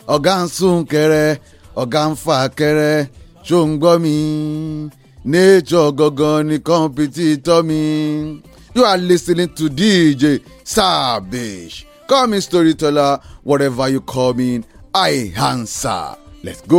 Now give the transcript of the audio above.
ọ̀gá ń sún kẹrẹ ọ̀gá ń fà kẹrẹ ṣó ń gbọ́ mi nature gangan ni competitor mi. You are listening to DJ Sabish. Call me storyteller, whatever you call me, I answer. Let's go.